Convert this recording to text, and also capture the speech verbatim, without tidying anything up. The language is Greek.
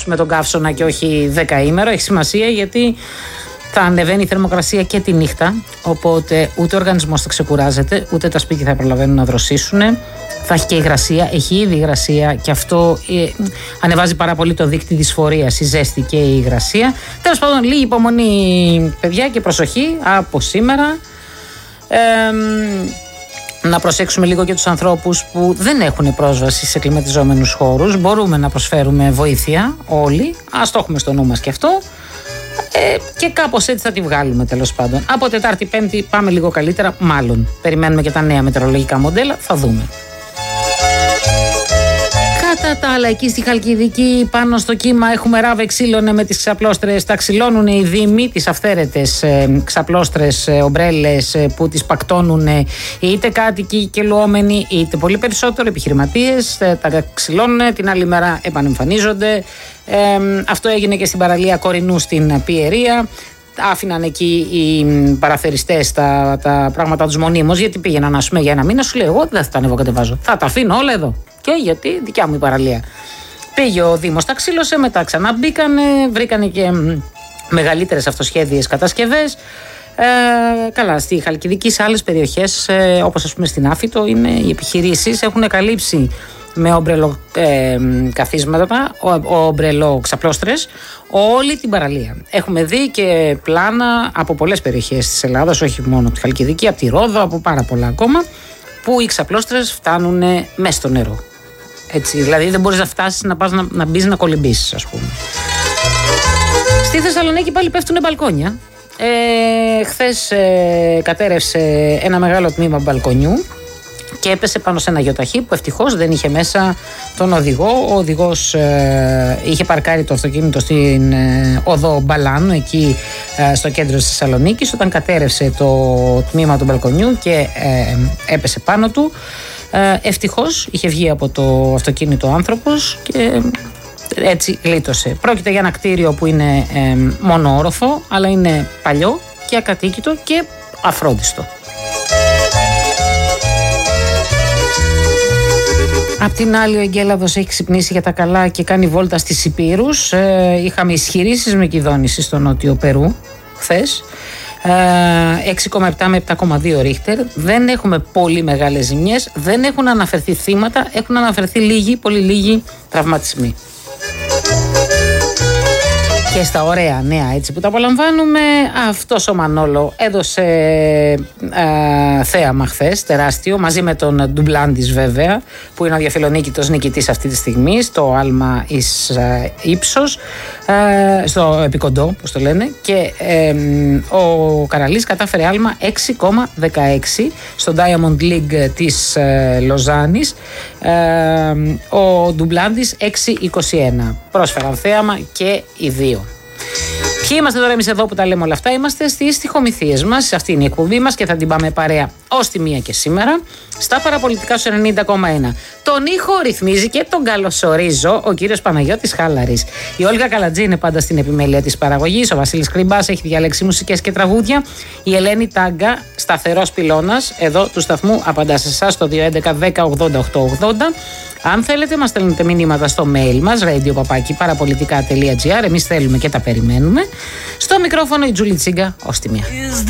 διώξουμε τον καύσωνα και όχι δεκαήμερο. Έχει σημασία γιατί θα ανεβαίνει η θερμοκρασία και τη νύχτα. Οπότε ούτε ο οργανισμός θα ξεκουράζεται, ούτε τα σπίτια θα προλαβαίνουν να δροσίσουν. Θα έχει και υγρασία, έχει ήδη υγρασία και αυτό ε, ανεβάζει πάρα πολύ το δείκτη δυσφορίας, η ζέστη και η υγρασία. Τέλος πάντων, λίγη υπομονή, παιδιά, και προσοχή από σήμερα. Ε, να προσέξουμε λίγο και τους ανθρώπους που δεν έχουν πρόσβαση σε κλιματιζόμενους χώρους. Μπορούμε να προσφέρουμε βοήθεια όλοι, ας το έχουμε στο νου μας και αυτό. Ε, και κάπως έτσι θα τη βγάλουμε, τέλος πάντων. Από Τετάρτη Πέμπτη πάμε λίγο καλύτερα, μάλλον. Περιμένουμε και τα νέα μετεωρολογικά μοντέλα, θα δούμε. Κατά τα άλλα, εκεί στη Χαλκιδική, πάνω στο κύμα, έχουμε ράβε ξύλωνε με τις ξαπλώστρες. Τα ξυλώνουν οι δήμοι, τις αυθαίρετες ε, ξαπλώστρες, ε, ομπρέλες ε, που τις πακτώνουν ε, είτε κάτοικοι και λουόμενοι, είτε πολύ περισσότερο επιχειρηματίες. Ε, τα ξυλώνουν, την άλλη μέρα επανεμφανίζονται. Ε, αυτό έγινε και στην παραλία Κορινού στην Πιερία. Άφηναν εκεί οι παραθεριστές τα, τα πράγματα τους μονίμως, γιατί πήγαιναν, ας πούμε, για ένα μήνα. Σου λέει: εγώ δεν θα τα ανεβοκατεβάζω. Θα τα αφήνω όλα εδώ. Και γιατί δικιά μου η παραλία. Πήγε ο Δήμος, τα ξύλωσε, μετά ξαναμπήκανε, βρήκανε και μεγαλύτερες αυτοσχέδιες κατασκευές. Ε, καλά, στη Χαλκιδική, σε άλλες περιοχές, ε, όπως ας πούμε στην Άφητο, είναι, οι επιχειρήσεις έχουν καλύψει με όμπρελο ε, καθίσματα, όμπρελο ξαπλώστρες, όλη την παραλία. Έχουμε δει και πλάνα από πολλές περιοχές της Ελλάδας, όχι μόνο από τη Χαλκιδική, από τη Ρόδο, από πάρα πολλά ακόμα, που οι ξαπλώστρες φτάνουν μέσα στο νερό. Έτσι, δηλαδή δεν μπορείς να φτάσεις να πας να, να μπεις να κολυμπήσεις, ας πούμε. Στη Θεσσαλονίκη πάλι πέφτουν μπαλκόνια. Ε, χθες ε, κατέρευσε ένα μεγάλο τμήμα μπαλκονιού και έπεσε πάνω σε ένα γεωταχή που ευτυχώς δεν είχε μέσα τον οδηγό. Ο οδηγός ε, είχε παρκάρει το αυτοκίνητο στην ε, οδό Μπαλάνου, εκεί ε, στο κέντρο της Θεσσαλονίκης, όταν κατέρευσε το τμήμα του μπαλκονιού και ε, έπεσε πάνω του. Ε, ευτυχώς είχε βγει από το αυτοκίνητο ο άνθρωπος και έτσι γλίτωσε. Πρόκειται για ένα κτίριο που είναι ε, μόνο όροφο, αλλά είναι παλιό και ακατοίκητο και αφρόντιστο. Απ' την άλλη, ο Εγκέλαδος έχει ξυπνήσει για τα καλά και κάνει βόλτα στις Ιππήρους. Ε, είχαμε ισχυρή σεισμική δόνηση στο νότιο Περού χθες. Ε, έξι κόμμα επτά με επτά κόμμα δύο ρίχτερ. Δεν έχουμε πολύ μεγάλες ζημιές, δεν έχουν αναφερθεί θύματα, έχουν αναφερθεί λίγοι, πολύ λίγοι τραυματισμοί. Και στα ωραία νέα, έτσι που τα απολαμβάνουμε, αυτός ο Μανόλο έδωσε ε, θέαμα χθες, τεράστιο, μαζί με τον Ντουμπλάντης βέβαια, που είναι ο διαφιλονίκητος νικητής αυτή τη στιγμή, στο άλμα εις ε, ύψος, ε, στο επικοντό, πώς το λένε, και ε, ο Καραλής κατάφερε άλμα έξι κόμμα δεκαέξι στο Diamond League της ε, Λοζάνης, ε, ο Ντουμπλάντης έξι κόμμα είκοσι ένα. Πρόσφεραν θέαμα και οι δύο. Ποιοι είμαστε τώρα εμείς εδώ που τα λέμε όλα αυτά? Είμαστε στις στιχομυθίες μας, αυτή είναι η εκπομπή μας και θα την πάμε παρέα ως τη μία και σήμερα στα παραπολιτικά σου ενενήντα κόμμα ένα. Τον ήχο ρυθμίζει και τον καλωσορίζω ο κύριος Παναγιώτης Χάλαρης. Η Όλγα Καλατζή είναι πάντα στην επιμέλεια της παραγωγής, ο Βασίλης Κρυμπάς έχει διαλέξει μουσικές και τραγούδια, η Ελένη Τάγκα, σταθερός πυλώνας εδώ του σταθμού, απαντά σε εσάς στο δύο έντεκα δέκα ογδόντα οκτώ ογδόντα. Αν θέλετε, μας στέλνετε μηνύματα στο mail μας radio παπάκι παραπολιτικά τελεία gr. Εμείς θέλουμε και τα περιμένουμε. Στο μικρόφωνο η Τζούλη Τσίγκα, ως τη μία.